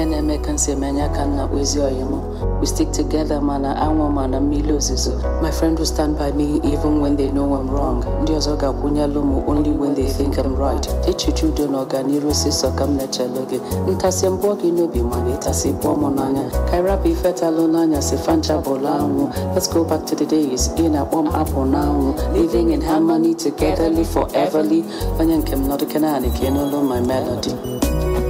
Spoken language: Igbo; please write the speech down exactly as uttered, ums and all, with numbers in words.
Inyana mekan se menya kana wezi oyemo. We stick together, mana anwa mana milo zizo. My friend will stand by me even when they know I'm wrong. Ndiozoga kunya lomo only when they think I'm right. Echichu don organiro siso kamne cheloge. Ntasi mbogi no bi mani tasi bomo nanya. Kairapi fetalo nanya se fancha bolangu. Let's go back to the days in a warm apple now. Living in harmony togetherly foreverly. Vanyan kem not a canani, no my melody.